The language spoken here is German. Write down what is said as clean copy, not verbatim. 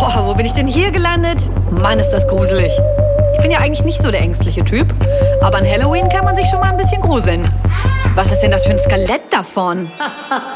Boah, wo bin ich denn hier gelandet? Mann, ist das gruselig. Ich bin ja eigentlich nicht so der ängstliche Typ, aber an Halloween kann man sich schon mal ein bisschen gruseln. Was ist denn das für ein Skelett davon?